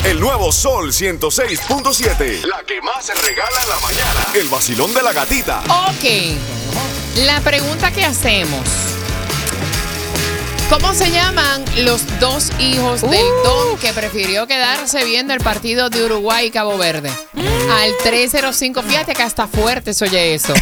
El nuevo Sol 106.7. La que más se regala en la mañana. El vacilón de la gatita. Ok. La pregunta que hacemos. ¿Cómo se llaman los dos hijos del Don que prefirió quedarse viendo el partido de Uruguay y Cabo Verde? Al 305, fíjate que hasta fuerte se oye eso.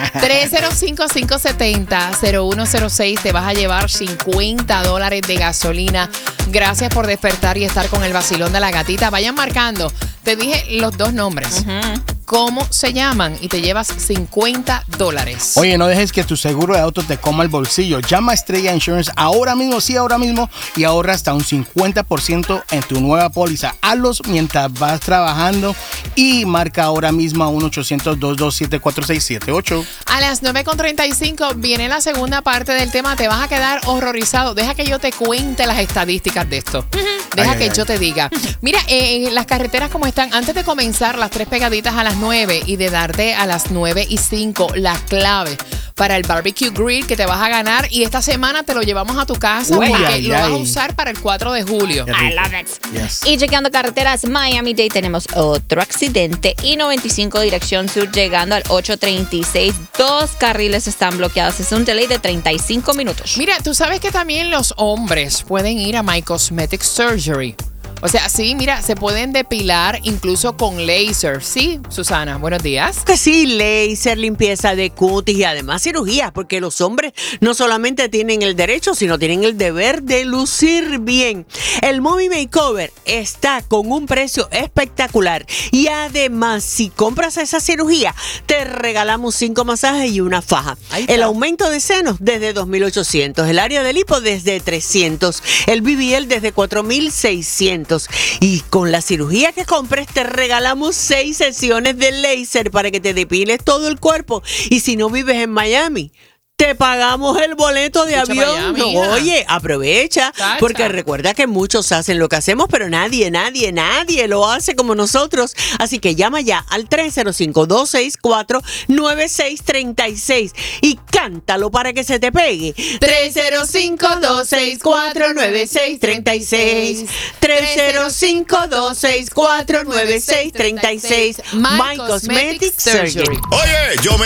305-570-0106, te vas a llevar $50 de gasolina. Gracias por despertar y estar con el vacilón de la gatita. Vayan marcando. Te dije los dos nombres. ¿Cómo se llaman? Y te llevas $50. Oye, no dejes que tu seguro de auto te coma el bolsillo. Llama a Estrella Insurance ahora mismo, y ahorra hasta un 50% en tu nueva póliza. Hazlos mientras vas trabajando y marca ahora mismo a 1-800-227-4678. A las 9:35 viene la segunda parte del tema. Te vas a quedar horrorizado. Deja que yo te cuente las estadísticas de esto. Deja que yo te diga. Mira, las carreteras como están. Antes de comenzar las tres pegaditas a las 9 y de darte a las 9:05 la clave para el barbecue grill que te vas a ganar, y esta semana te lo llevamos a tu casa porque lo vas a usar para el 4 de julio. I love it. Yes. Y chequeando carreteras Miami-Dade tenemos otro accidente, I-95 dirección sur llegando al 836. 2 carriles están bloqueados. Es un delay de 35 minutos. Mira, tú sabes que también los hombres pueden ir a My Cosmetic Surgery. O sea, sí, mira, se pueden depilar incluso con láser. Sí, Susana, buenos días. Que sí, láser, limpieza de cutis y además cirugía, porque los hombres no solamente tienen el derecho, sino tienen el deber de lucir bien. El Mommy Makeover está con un precio espectacular y además, si compras esa cirugía, te regalamos 5 masajes y una faja. El aumento de senos desde 2,800, el área de lipo desde 300, el BBL desde 4,600. Y con la cirugía que compres te regalamos 6 sesiones de láser para que te depiles todo el cuerpo. Y si no vives en Miami, te pagamos el boleto de avión. Miami, oye, aprovecha, porque recuerda que muchos hacen lo que hacemos, pero nadie lo hace como nosotros. Así que llama ya al 305-264-9636 y cántalo para que se te pegue. 305-264-9636. 305-264-9636. My Cosmetic Surgery. Oye, yo me